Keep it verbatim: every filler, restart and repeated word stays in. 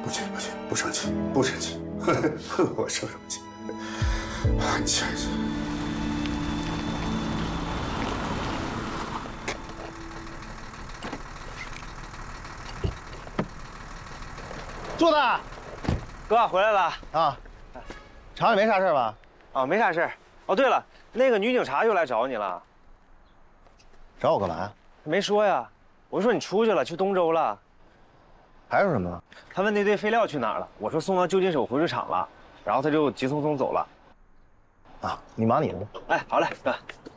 不行不行，不生气不生气，我生什么气？啊，气还是。 柱子， 哥回来了啊，厂里没啥事吧？ 啊，没啥事。哦，对了，那个女警察又来找你了， 找我干嘛呀？ 没说呀。我说你出去了，去东周了。 还有什么？ 他问那堆废料去哪儿了，我说送到旧金手回水厂了，然后他就急匆匆走了。 啊，你忙你的吧。 哎，好嘞，哥。